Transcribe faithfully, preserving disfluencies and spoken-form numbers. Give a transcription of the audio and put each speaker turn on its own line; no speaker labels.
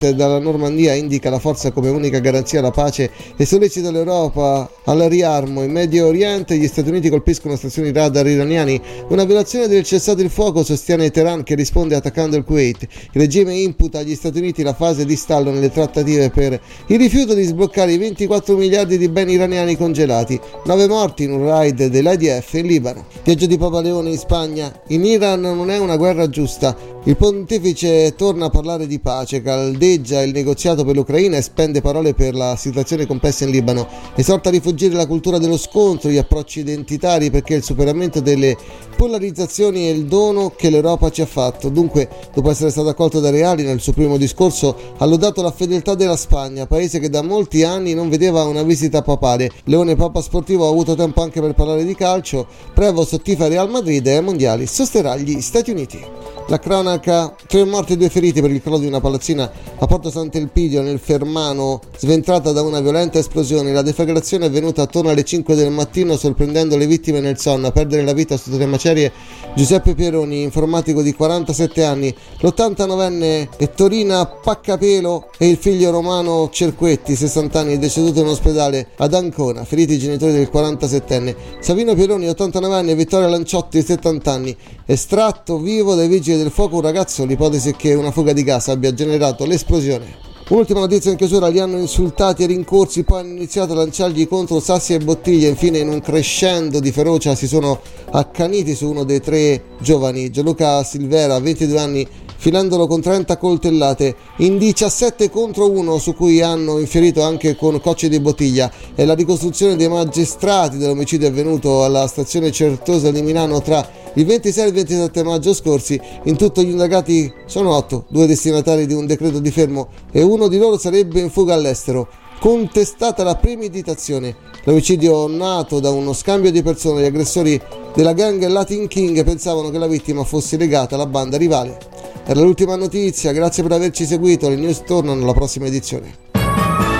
dalla Normandia indica la forza come unica garanzia alla pace e sollecita l'Europa al riarmo. In Medio Oriente gli Stati Uniti colpiscono stazioni radar iraniani, una violazione del cessate il fuoco, sostiene Teheran che risponde attaccando il Kuwait. Il regime imputa agli Stati Uniti la fase di stallo nelle trattative per il rifiuto di sbloccare i ventiquattro miliardi di beni iraniani congelati. Nove morti in un raid dell'I D F in Libano. Viaggio di Papa Leone in Spagna. In Iran non è una guerra giusta. Il pontefice torna a parlare di pace, caldeggia il negoziato per l'Ucraina e spende parole per la situazione complessa in Libano. Esorta a rifugire la cultura dello scontro, gli approcci identitari, perché il superamento delle polarizzazioni è il dono che l'Europa ci ha fatto. Dunque, dopo essere stato accolto da Reali nel suo primo discorso, ha lodato la fedeltà della Spagna, paese che da molti anni non vedeva una visita papale. Leone, Papa sportivo, ha avuto tempo anche per parlare di calcio. Prevost tifa Real Madrid e ai mondiali sosterrà gli Stati Uniti. La cronaca: tre morti e due feriti per il crollo di una palazzina a Porto Sant'Elpidio nel Fermano, sventrata da una violenta esplosione. La deflagrazione è avvenuta attorno alle cinque del mattino, sorprendendo le vittime nel sonno. A perdere la vita sotto le macerie Giuseppe Pieroni, informatico di quarantasette anni, l'ottantanovenne Ettorina Paccapelo e il figlio Romano Cerquetti, sessanta anni, deceduto in ospedale ad Ancona. Feriti i genitori del quarantasettenne Savino Pieroni, ottantanove anni, e Vittoria Lanciotti, settanta anni, estratto vivo dai vigili del fuoco un ragazzo. L'ipotesi è che una fuga di gas abbia generato l'esplosione. Un'ultima notizia in chiusura: li hanno insultati e rincorsi, poi hanno iniziato a lanciargli contro sassi e bottiglie. Infine, in un crescendo di ferocia, si sono accaniti su uno dei tre giovani, Gianluca Silvera, ventidue anni, filandolo con trenta coltellate in diciassette contro uno, su cui hanno infierito anche con cocce di bottiglia. È la ricostruzione dei magistrati dell'omicidio avvenuto alla stazione Certosa di Milano tra il ventisei e il ventisette maggio scorsi. In tutto gli indagati sono otto, due destinatari di un decreto di fermo e uno di loro sarebbe in fuga all'estero. Contestata la premeditazione. L'omicidio nato da uno scambio di persone. Gli aggressori della gang Latin King pensavano che la vittima fosse legata alla banda rivale. Era l'ultima notizia, grazie per averci seguito, le news tornano alla prossima edizione.